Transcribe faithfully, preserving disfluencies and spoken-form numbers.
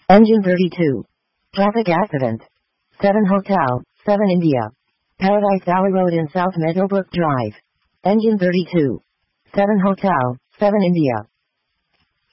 Engine thirty-two. Traffic accident. seven Hotel, seven India. Paradise Valley Road in South Meadowbrook Drive. Engine thirty-two. seven Hotel, seven India.